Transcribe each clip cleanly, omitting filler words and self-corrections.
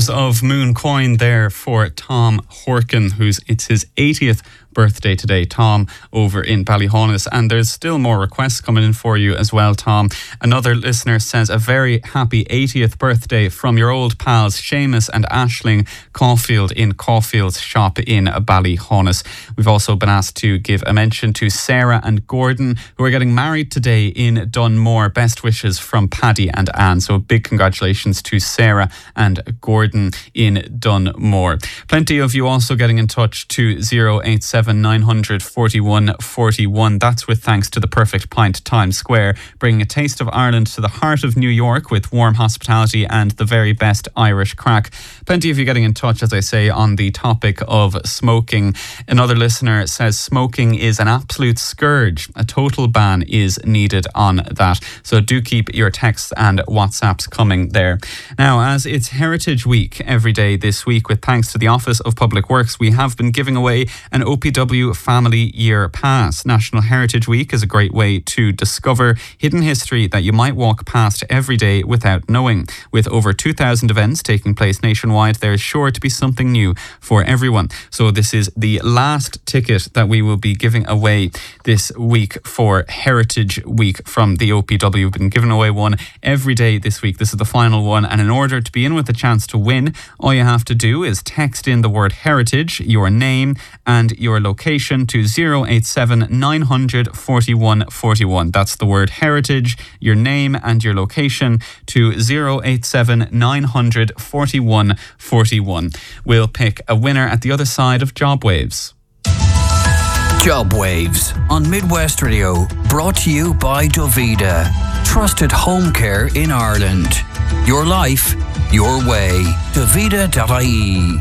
dose of Moon Coin there for Tom Horkin, it's his 80th birthday today, Tom, over in Ballyhaunis. And there's still more requests coming in for you as well, Tom. Another listener says a very happy 80th birthday from your old pals Seamus and Aisling Caulfield in Caulfield's shop in Ballyhaunis. We've also been asked to give a mention to Sarah and Gordon, who are getting married today in Dunmore. Best wishes from Paddy and Anne. So a big congratulations to Sarah and Gordon in Dunmore. Plenty of you also getting in touch to 087 900 41 41. That's with thanks to the Perfect Pint Times Square, bringing a taste of Ireland to the heart of New York with warm hospitality and the very best Irish crack. Plenty of you getting in touch, as I say, on the topic of smoking. Another listener says smoking is an absolute scourge. A total ban is needed on that. So do keep your texts and WhatsApps coming there. Now, as it's Heritage Week every day this week, with thanks to the Office of Public Works, we have been giving away an OPW Family Year Pass. National Heritage Week is a great way to discover hidden history that you might walk past every day without knowing. With over 2,000 events taking place nationwide, there is sure to be something new for everyone. So this is the last ticket that we will be giving away this week for Heritage Week from the OPW. We've been giving away one every day this week. This is the final one, and in order to be in with a chance to win, all you have to do is text in the word heritage, your name and your location to 087 900 41 41. That's the word heritage, your name and your location to 087 900 41 41. We'll pick a winner at the other side of Job Waves. Job Waves on Midwest Radio, brought to you by Dovida, trusted home care in Ireland. Your life, your way. Dovida.ie.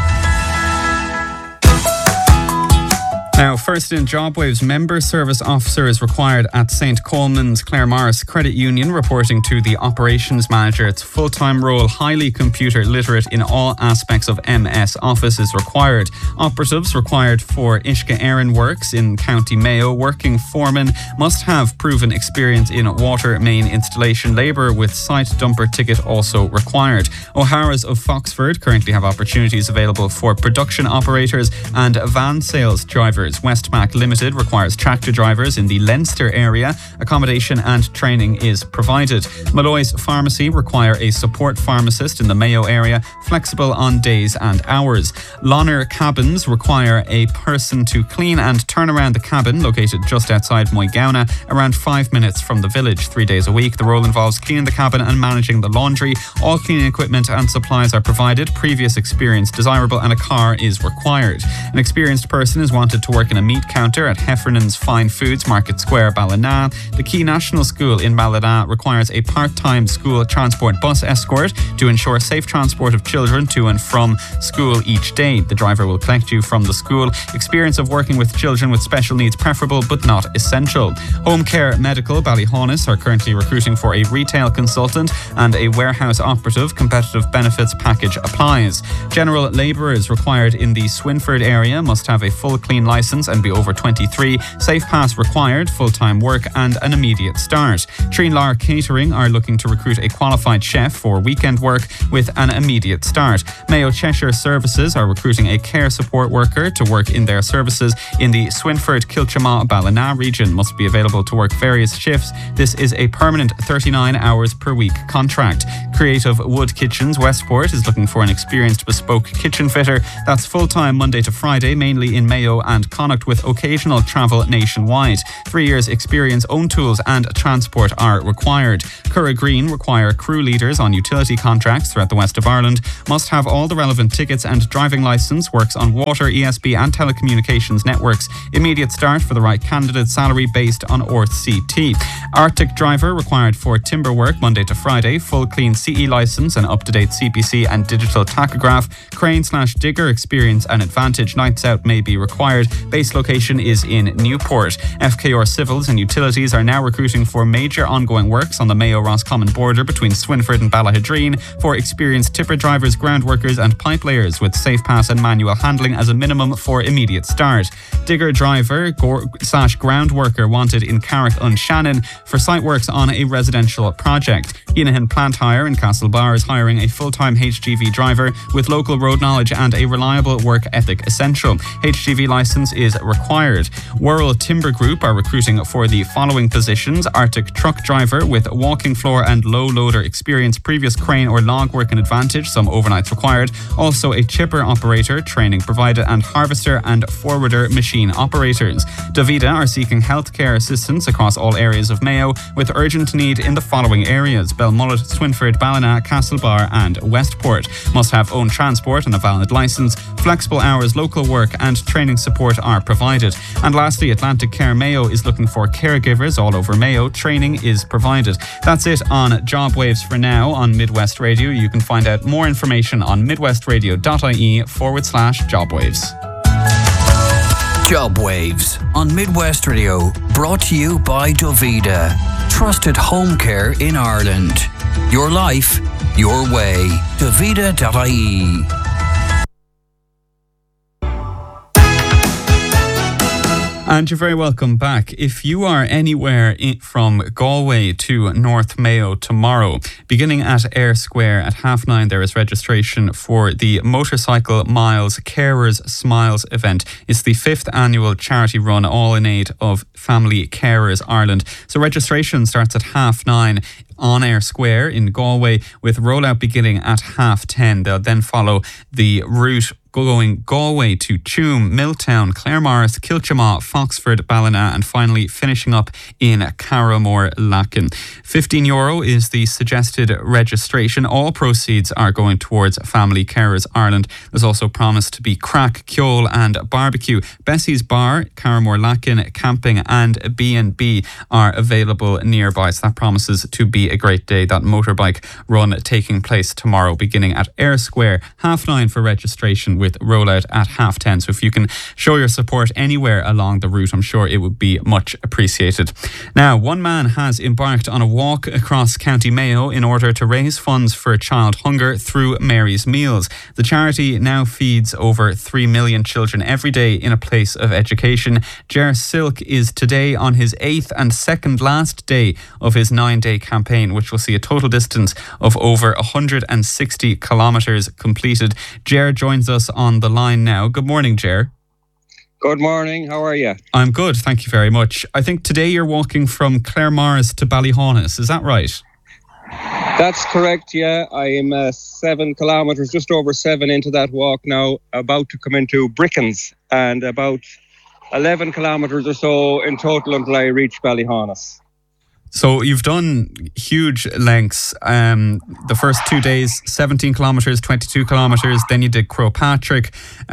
Now, first in Job Waves, member service officer is required at St. Coleman's Clare Morris Credit Union, reporting to the operations manager. It's a full-time role, highly computer literate in all aspects of MS Office is required. Operatives required for Uisce Éireann Works in County Mayo. Working foreman must have proven experience in water main installation. Labour with site dumper ticket also required. O'Hara's of Foxford currently have opportunities available for production operators and van sales drivers. Westmac Limited requires tractor drivers in the Leinster area. Accommodation and training is provided. Malloy's Pharmacy require a support pharmacist in the Mayo area, flexible on days and hours. Lonner Cabins require a person to clean and turn around the cabin, located just outside Moygownagh, around 5 minutes from the village, 3 days a week. The role involves cleaning the cabin and managing the laundry. All cleaning equipment and supplies are provided. Previous experience desirable and a car is required. An experienced person is wanted to work in a meat counter at Heffernan's Fine Foods, Market Square, Ballina. The Key National School in Ballina requires a part-time school transport bus escort to ensure safe transport of children to and from school each day. The driver will collect you from the school. Experience of working with children with special needs preferable but not essential. Home Care Medical Ballyhaunis are currently recruiting for a retail consultant and a warehouse operative. Competitive benefits package applies. General labour is required in the Swinford area, must have a full clean licence and be over 23. Safe pass required, full-time work and an immediate start. Treenlar Catering are looking to recruit a qualified chef for weekend work with an immediate start. Mayo Cheshire Services are recruiting a care support worker to work in their services in the Swinford, Kilchama, Ballina region. Must be available to work various shifts. This is a permanent 39 hours per week contract. Creative Wood Kitchens Westport is looking for an experienced bespoke kitchen fitter. That's full-time Monday to Friday, mainly in Mayo and Connacht, with occasional travel nationwide. 3 years experience, own tools and transport are required. Curra Green require crew leaders on utility contracts throughout the west of Ireland. Must have all the relevant tickets and driving licence. Works on water, ESB and telecommunications networks. Immediate start for the right candidate. Salary based on ORTH-CT. Arctic driver required for timber work Monday to Friday. Full clean CE licence and up-to-date CPC and digital tachograph. Crane/digger experience and advantage. Nights out may be required. Base location is in Newport. FKR Civils and Utilities are now recruiting for major ongoing works on the Mayo-Roscommon border between Swinford and Ballahadreen for experienced tipper drivers, ground workers and pipe layers with safe pass and manual handling as a minimum for immediate start. Digger driver / ground worker wanted in Carrick-on-Shannon for site works on a residential project. Unahan Plant Hire in Castlebar is hiring a full-time HGV driver with local road knowledge and a reliable work ethic essential. HGV licence is required. Whirl Timber Group are recruiting for the following positions: Arctic truck driver with walking floor and low loader experience, previous crane or log work an advantage, some overnights required. Also a chipper operator, training provided, and harvester and forwarder machine operators. Davida are seeking healthcare assistance across all areas of Mayo with urgent need in the following areas: Belmullet, Swinford, Ballina, Castlebar and Westport. Must have own transport and a valid licence. Flexible hours, local work and training support are provided. And lastly, Atlantic Care Mayo is looking for caregivers all over Mayo. Training is provided. That's it on Job Waves for now on Midwest Radio. You can find out more information on midwestradio.ie/jobwaves. Job Waves on Midwest Radio, brought to you by Dovida. Trusted home care in Ireland. Your life, your way. Dovida.ie. And you're very welcome back. If you are anywhere from Galway to North Mayo tomorrow, beginning at Eyre Square at 9:30, there is registration for the Motorcycle Miles Carers Smiles event. It's the 5th annual charity run, all in aid of Family Carers Ireland. So registration starts at 9:30 on Eyre Square in Galway, with rollout beginning at 10:30. They'll then follow the route going Galway to Tuam, Milltown, Claremorris, Kilchamaw, Foxford, Ballina, and finally finishing up in Carramore-Lacken. €15 is the suggested registration. All proceeds are going towards Family Carers Ireland. There's also promised to be crack, ceol and barbecue. Bessie's Bar, Carramore-Lacken, camping and B&B are available nearby. So that promises to be a great day. That motorbike run taking place tomorrow, beginning at Eyre Square, 9:30 for registration, with rollout at 10:30. So if you can show your support anywhere along the route, I'm sure it would be much appreciated. Now, one man has embarked on a walk across County Mayo in order to raise funds for child hunger through Mary's Meals. The charity now feeds over 3 million children every day in a place of education. Ger Silk is today on his 8th and second last day of his 9-day campaign, which will see a total distance of over 160 kilometres completed. Ger joins us on the line now. Good morning, Ger. Good morning. How are you? I'm good, thank you very much. I think today you're walking from Claremorris to Ballyhaunis, is that right? That's correct, yeah. I am 7 kilometres, just over 7 into that walk now, about to come into Brickens, and about 11 kilometres or so in total until I reach Ballyhaunis. So you've done huge lengths. The first 2 days, 17 kilometres, 22 kilometres. Then you did Crowpatrick.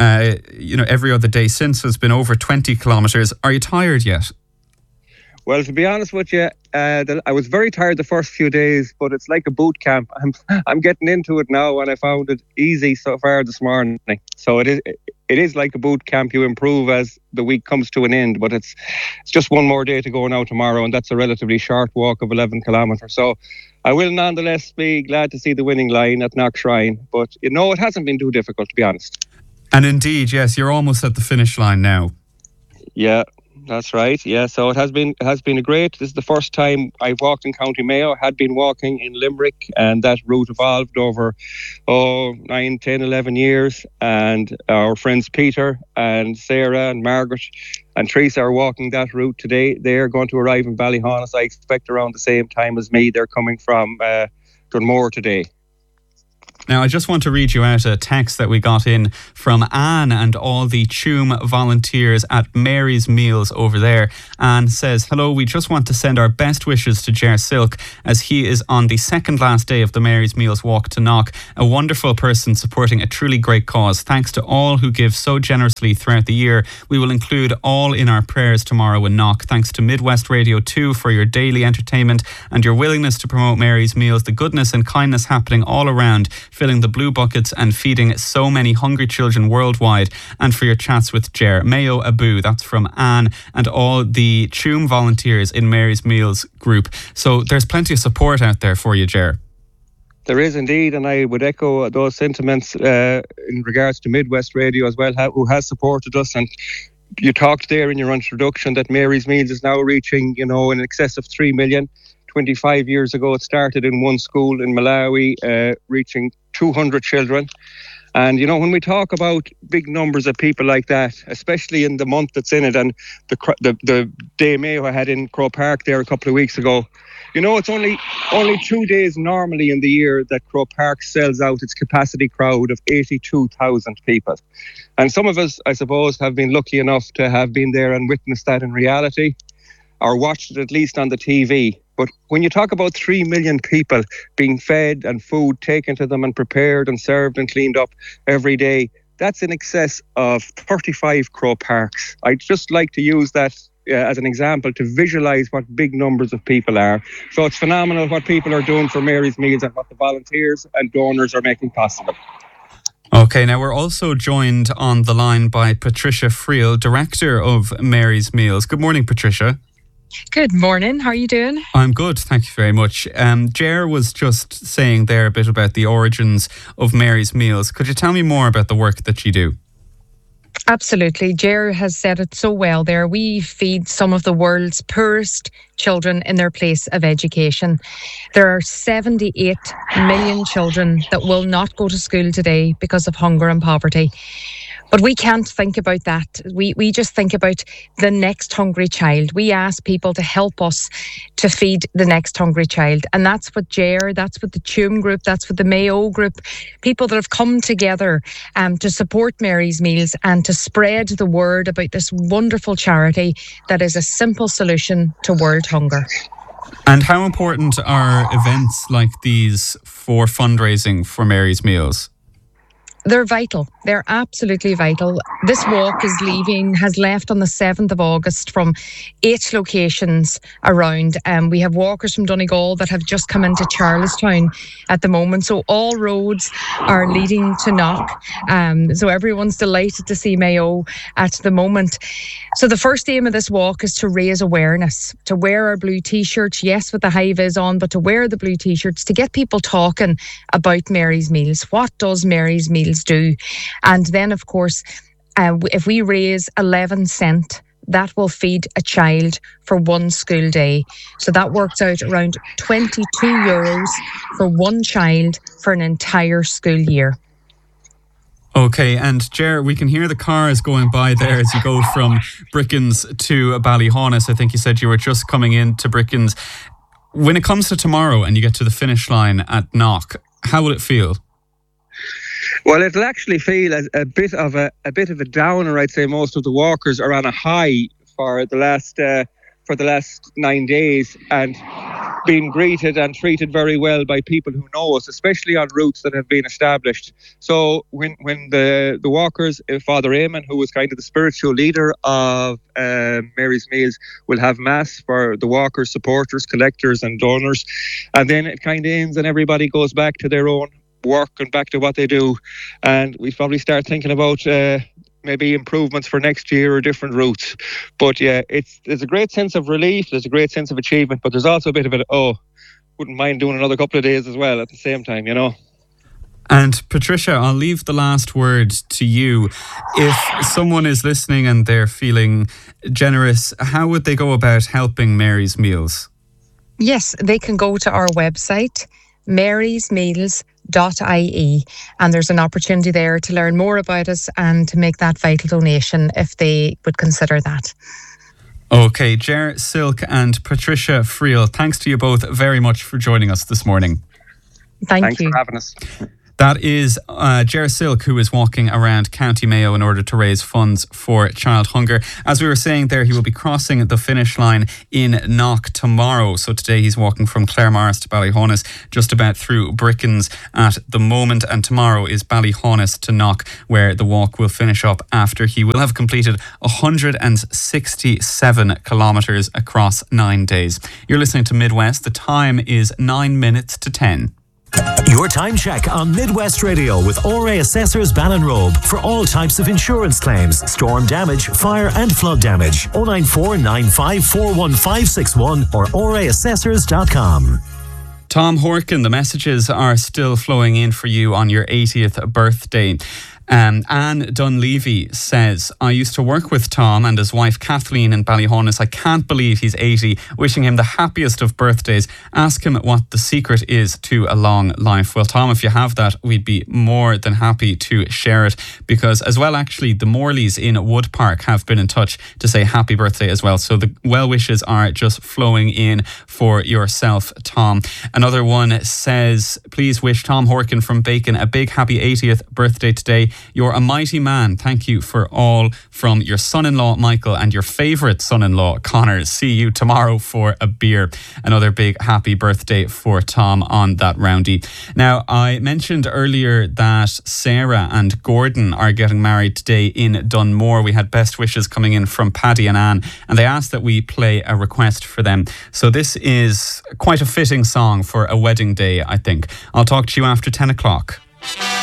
Every other day since has been over 20 kilometres. Are you tired yet? Well, to be honest with you, I was very tired the first few days, but it's like a boot camp. I'm getting into it now, and I found it easy so far this morning. So it is like a boot camp. You improve as the week comes to an end, but it's just one more day to go now tomorrow, and that's a relatively short walk of 11 kilometres. So I will nonetheless be glad to see the winning line at Knockshrine, but it hasn't been too difficult, to be honest. And indeed, yes, you're almost at the finish line now. Yeah. That's right. Yeah, so it has been a great. This is the first time I've walked in County Mayo. I had been walking in Limerick, and that route evolved over 9, 10, 11 years. And our friends Peter and Sarah and Margaret and Teresa are walking that route today. They're going to arrive in Ballyhaunis, I expect, around the same time as me. They're coming from Dunmore today. Now, I just want to read you out a text that we got in from Anne and all the Tuam volunteers at Mary's Meals over there. Anne says, "Hello, we just want to send our best wishes to Ger Silk as he is on the second last day of the Mary's Meals walk to Knock. A wonderful person supporting a truly great cause. Thanks to all who give so generously throughout the year. We will include all in our prayers tomorrow in Knock. Thanks to Midwest Radio 2 for your daily entertainment and your willingness to promote Mary's Meals, the goodness and kindness happening all around. filling the blue buckets and feeding so many hungry children worldwide, and for your chats with Ger. Mayo Abu, that's from Anne, and all the Tuam volunteers in Mary's Meals group. So there's plenty of support out there for you, Ger. There is indeed, and I would echo those sentiments in regards to Midwest Radio as well, who has supported us. And you talked there in your introduction that Mary's Meals is now reaching, in excess of 3 million. 25 years ago, it started in one school in Malawi, reaching 200 children. And, when we talk about big numbers of people like that, especially in the month that's in it, and the day Mayo had in Croke Park there a couple of weeks ago, it's only 2 days normally in the year that Croke Park sells out its capacity crowd of 82,000 people. And some of us, I suppose, have been lucky enough to have been there and witnessed that in reality, or watched it at least on the TV. But when you talk about 3 million people being fed and food taken to them and prepared and served and cleaned up every day, that's in excess of 35 Croke Parks. I'd just like to use that as an example to visualise what big numbers of people are. So it's phenomenal what people are doing for Mary's Meals and what the volunteers and donors are making possible. Okay, now we're also joined on the line by Patricia Friel, Director of Mary's Meals. Good morning, Patricia. Good morning. How are you doing? I'm good, thank you very much. Ger was just saying there a bit about the origins of Mary's Meals. Could you tell me more about the work that you do? Absolutely. Ger has said it so well there. We feed some of the world's poorest children in their place of education. There are 78 million children that will not go to school today because of hunger and poverty. But we can't think about that. We just think about the next hungry child. We ask people to help us to feed the next hungry child. And that's what Ger, that's what the Tuam group, that's what the Mayo group, people that have come together to support Mary's Meals and to spread the word about this wonderful charity that is a simple solution to world hunger. And how important are events like these for fundraising for Mary's Meals? They're vital. They're absolutely vital. This walk has left on the 7th of August from 8 locations around. We have walkers from Donegal that have just come into Charlestown at the moment. So all roads are leading to Knock. So everyone's delighted to see Mayo at the moment. So the first aim of this walk is to raise awareness, to wear our blue T-shirts, yes, with the high vis on, but to wear the blue T-shirts, to get people talking about Mary's Meals. What does Mary's Meals do? And then, of course, if we raise 11 cent, that will feed a child for one school day. So that works out around 22 euros for one child for an entire school year. Okay, and Ger, we can hear the cars going by there as you go from Brickens to Ballyhaunis. I think you said you were just coming into Brickens. When it comes to tomorrow and you get to the finish line at Knock, how will it feel? Well, it'll actually feel as a bit of a downer. I'd say most of the walkers are on a high for the last 9 days and being greeted and treated very well by people who know us, especially on routes that have been established. So when the walkers, Father Eamon, who was kind of the spiritual leader of Mary's Meals, will have mass for the walkers, supporters, collectors and donors, and then it kind of ends and everybody goes back to their own work and back to what they do, and we probably start thinking about maybe improvements for next year or different routes. But yeah, there's a great sense of relief, there's a great sense of achievement, but there's also a bit of it, wouldn't mind doing another couple of days as well at the same time, And Patricia, I'll leave the last word to you. If someone is listening and they're feeling generous, how would they go about helping Mary's Meals? Yes, they can go to our website, marysmeals.ie, and there's an opportunity there to learn more about us and to make that vital donation if they would consider that. Okay, Ger Silk and Patricia Friel, thanks to you both very much for joining us this morning. Thanks for having us. That is Ger Silk, who is walking around County Mayo in order to raise funds for child hunger. As we were saying there, he will be crossing the finish line in Knock tomorrow. So today he's walking from Claremorris to Ballyhaunis, just about through Brickens at the moment. And tomorrow is Ballyhaunis to Knock, where the walk will finish up after he will have completed 167 kilometres across 9 days. You're listening to Midwest. The time is 9 minutes to 10. Your time check on Midwest Radio with ORA Assessors Ballinrobe for all types of insurance claims, storm damage, fire and flood damage. 094 9541561 or oraassessors.com. Tom Horkin, the messages are still flowing in for you on your 80th birthday. Anne Dunleavy says, I used to work with Tom and his wife Kathleen in Ballyhonus. I can't believe he's 80. Wishing him the happiest of birthdays. Ask him what the secret is to a long life. Well, Tom, if you have that, we'd be more than happy to share it, because as well, actually, the Morleys in Wood Park have been in touch to say happy birthday as well. So the well wishes are just flowing in for yourself, Tom. Another one says, please wish Tom Horkin from Bacon a big happy 80th birthday today. You're a mighty man. Thank you for all from your son-in-law, Michael, and your favourite son-in-law, Connor. See you tomorrow for a beer. Another big happy birthday for Tom on that roundie. Now, I mentioned earlier that Sarah and Gordon are getting married today in Dunmore. We had best wishes coming in from Paddy and Anne, and they asked that we play a request for them. So this is quite a fitting song for a wedding day, I think. I'll talk to you after 10 o'clock.